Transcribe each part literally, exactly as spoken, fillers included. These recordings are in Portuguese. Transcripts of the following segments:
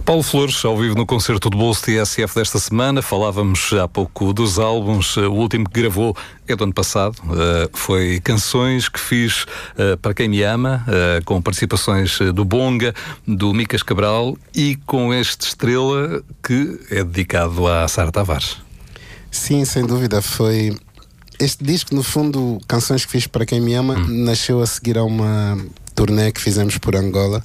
Paulo Flores, ao vivo no concerto de bolso T S F desta semana. Falávamos há pouco dos álbuns. O último que gravou é do ano passado. Uh, foi Canções que Fiz uh, para Quem Me Ama, uh, com participações do Bonga, do Micas Cabral e com este Estrela que é dedicado à Sara Tavares. Sim, sem dúvida. Foi... Este disco, no fundo, Canções que Fiz para Quem Me Ama, hum. nasceu a seguir a uma turnê que fizemos por Angola.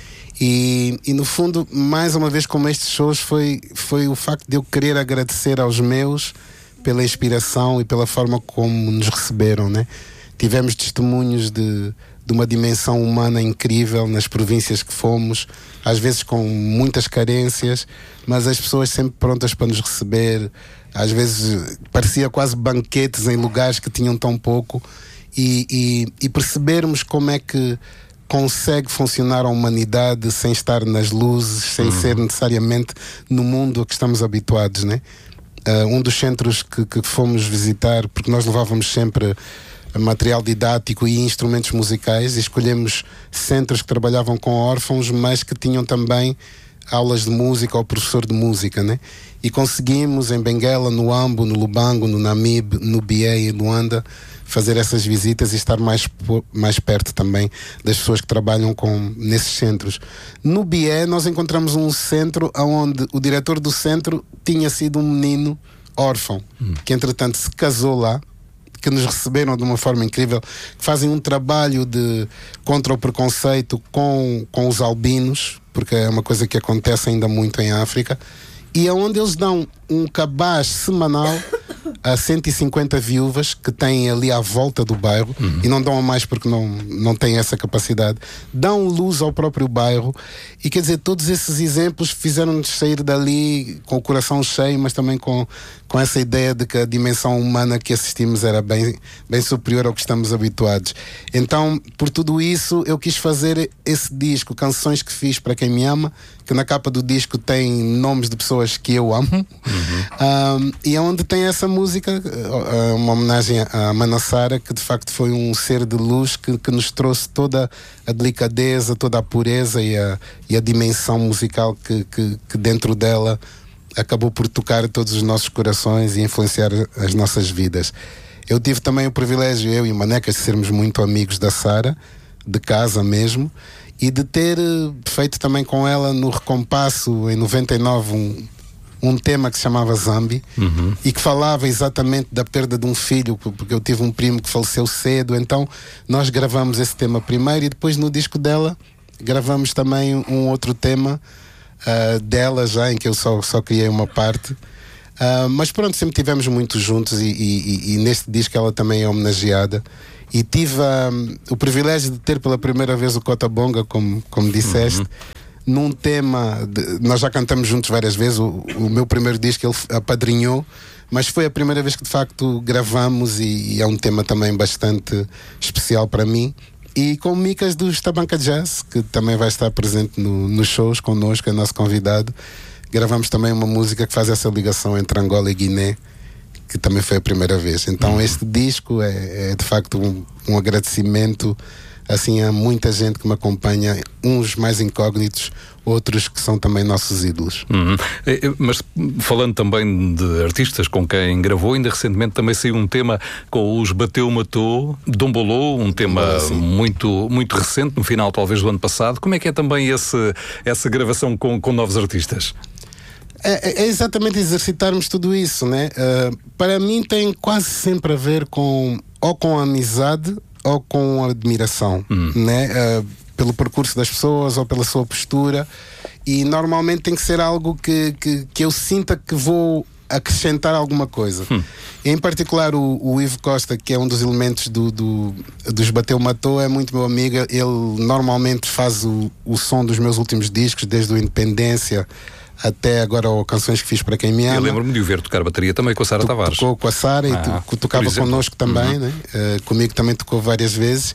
E, e no fundo, mais uma vez, como estes shows, foi, foi o facto de eu querer agradecer aos meus pela inspiração e pela forma como nos receberam, né? Tivemos testemunhos de, de uma dimensão humana incrível nas províncias que fomos, às vezes com muitas carências, mas as pessoas sempre prontas para nos receber. Às vezes parecia quase banquetes em lugares que tinham tão pouco, e, e, e percebermos como é que consegue funcionar a humanidade sem estar nas luzes, sem uhum. ser necessariamente no mundo a que estamos habituados, né? Uh, um dos centros que, que fomos visitar, porque nós levávamos sempre material didático e instrumentos musicais, e escolhemos centros que trabalhavam com órfãos, mas que tinham também aulas de música ou professor de música, né? E conseguimos em Benguela, no Ambo, no Lubango, no Namibe, no Bié e Luanda fazer essas visitas e estar mais, mais perto também das pessoas que trabalham com, nesses centros. No Bié nós encontramos um centro onde o diretor do centro tinha sido um menino órfão, hum. que entretanto se casou lá, que nos receberam de uma forma incrível, que fazem um trabalho de contra o preconceito com, com os albinos, porque é uma coisa que acontece ainda muito em África, e é onde eles dão um cabaz semanal a cento e cinquenta viúvas que têm ali à volta do bairro, uhum. e não dão a mais porque não, não têm essa capacidade, dão luz ao próprio bairro. E quer dizer, todos esses exemplos fizeram-nos sair dali com o coração cheio, mas também com, com essa ideia de que a dimensão humana que assistimos era bem, bem superior ao que estamos habituados. Então, por tudo isso, eu quis fazer esse disco, Canções que Fiz para Quem Me Ama, que na capa do disco tem nomes de pessoas que eu amo, uhum. um, e é onde tem essa música, uma homenagem à Mana Sara, que de facto foi um ser de luz que, que nos trouxe toda a delicadeza, toda a pureza e a, e a dimensão musical que, que, que dentro dela acabou por tocar todos os nossos corações e influenciar as nossas vidas. Eu tive também o privilégio, eu e o Manecas, de sermos muito amigos da Sara, de casa mesmo, e de ter feito também com ela no Recompasso em noventa e nove um, um tema que se chamava Zambi, uhum. e que falava exatamente da perda de um filho, porque eu tive um primo que faleceu cedo. Então nós gravamos esse tema primeiro, e depois no disco dela gravamos também um outro tema uh, dela já, em que eu só, só criei uma parte. Uh, mas pronto, sempre tivemos muito juntos, e, e, e neste disco ela também é homenageada. E tive um, o privilégio de ter pela primeira vez o Cota Bonga, como, como disseste, uhum. num tema de, nós já cantamos juntos várias vezes. O, o meu primeiro disco ele apadrinhou, mas foi a primeira vez que de facto gravamos, e, e é um tema também bastante especial para mim. E com o Micas do Estabanca Jazz, que também vai estar presente no, nos shows connosco, é nosso convidado. Gravamos também uma música que faz essa ligação entre Angola e Guiné, que também foi a primeira vez. Então uhum. este disco é, é de facto um, um agradecimento assim a muita gente que me acompanha, uns mais incógnitos, outros que são também nossos ídolos. Uhum. Mas falando também de artistas com quem gravou, ainda recentemente também saiu um tema com os Bateu Matou, Dombolô, um tema ah, muito, muito recente, no final talvez do ano passado. Como é que é também esse, essa gravação com, com novos artistas? É, é exatamente exercitarmos tudo isso, né? Uh, para mim tem quase sempre a ver com ou com amizade ou com admiração, hum. né? Uh, pelo percurso das pessoas ou pela sua postura, e normalmente tem que ser algo que, que, que eu sinta que vou acrescentar alguma coisa. Hum. Em particular o, o Ivo Costa, que é um dos elementos do, do, dos Bateu Matou, é muito meu amigo. Ele normalmente faz o, o som dos meus últimos discos, desde o Independência até agora o Canções que Fiz para Quem Me Ama. Eu lembro-me de o ver tocar bateria também com a Sara Tavares. Tocou com a Sara e ah, tu, tocava connosco também, uhum. né? Uh, comigo também tocou várias vezes.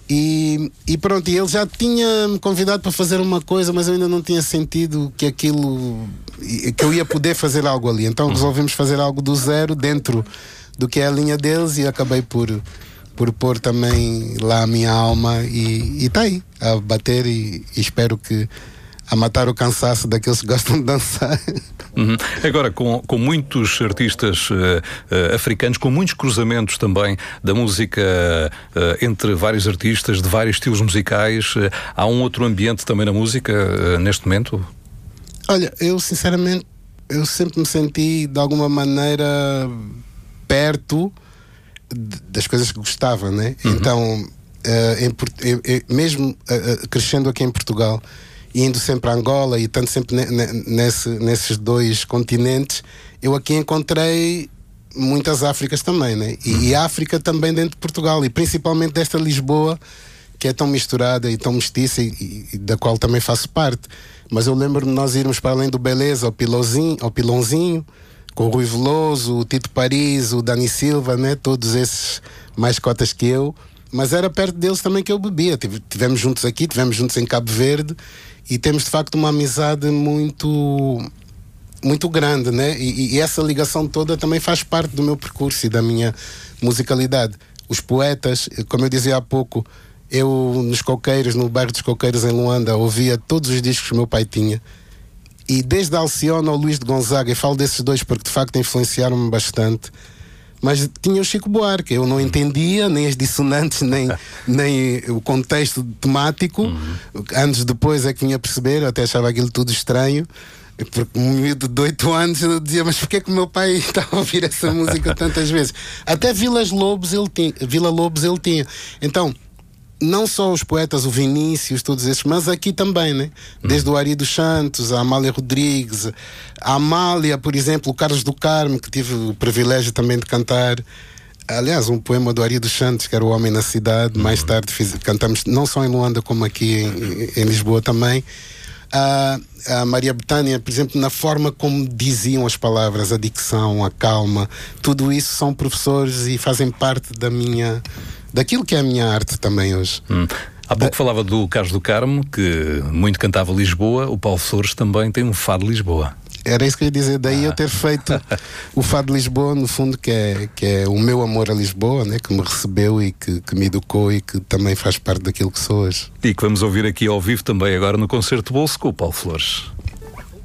E, e pronto, e ele já tinha-me convidado para fazer uma coisa, mas eu ainda não tinha sentido que aquilo, que eu ia poder fazer algo ali. Então uhum. resolvemos fazer algo do zero, dentro do que é a linha deles, e acabei por, por pôr também lá a minha alma, e está aí a bater, e, e espero que a matar o cansaço daqueles que gostam de dançar. Uhum. Agora, com, com muitos artistas uh, uh, africanos, com muitos cruzamentos também da música uh, entre vários artistas, de vários estilos musicais, uh, há um outro ambiente também na música uh, neste momento? Olha, eu sinceramente, eu sempre me senti de alguma maneira perto de, das coisas que gostava, né? Uhum. Então, uh, em, eu, eu, mesmo uh, crescendo aqui em Portugal, indo sempre a Angola e estando sempre ne, ne, nesse, nesses dois continentes, eu aqui encontrei muitas Áfricas também, né? E, uhum. e África também dentro de Portugal, e principalmente desta Lisboa, que é tão misturada e tão mestiça, e, e da qual também faço parte. Mas eu lembro-me de nós irmos para além do Beleza, ao Pilãozinho, ao Pilãozinho, com o Rui Veloso, o Tito Paris, o Dani Silva, né? Todos esses mais cotas que eu. Mas era perto deles também que eu bebia. Tivemos juntos aqui, tivemos juntos em Cabo Verde, e temos de facto uma amizade muito, muito grande, né? E, e essa ligação toda também faz parte do meu percurso e da minha musicalidade. Os poetas, como eu dizia há pouco, eu nos Coqueiros, no bairro dos Coqueiros em Luanda, ouvia todos os discos que o meu pai tinha. E desde Alcione ao Luís de Gonzaga, e falo desses dois porque de facto influenciaram-me bastante. Mas tinha o Chico Buarque, eu não entendia nem as dissonantes, nem, nem o contexto temático. Uhum. Anos depois é que vinha a perceber, eu até achava aquilo tudo estranho, porque um miúdo de oito anos eu dizia, mas porquê que o meu pai estava a ouvir essa música tantas vezes? Até Vilas Lobos ele tinha, Vila Lobos ele tinha. Então, não só os poetas, o Vinícius, todos esses, mas aqui também, né? Desde o Ari dos Santos, a Amália Rodrigues, a Amália, por exemplo, o Carlos do Carmo, que tive o privilégio também de cantar. Aliás, um poema do Ari dos Santos, que era O Homem na Cidade. Uhum. Mais tarde fiz, cantamos não só em Luanda, como aqui em, em Lisboa também. A, a Maria Bethânia, por exemplo, na forma como diziam as palavras, a dicção, a calma, tudo isso são professores e fazem parte da minha... daquilo que é a minha arte também hoje. Hum. Há pouco uh, falava do Carlos do Carmo, que muito cantava Lisboa. O Paulo Flores também tem um fado de Lisboa. Era isso que eu ia dizer, daí ah. eu ter feito o fado de Lisboa, no fundo, que é, que é o meu amor a Lisboa, né? Que me recebeu e que, que me educou e que também faz parte daquilo que sou hoje. E que vamos ouvir aqui ao vivo também agora no Concerto Bolso com o Paulo Flores.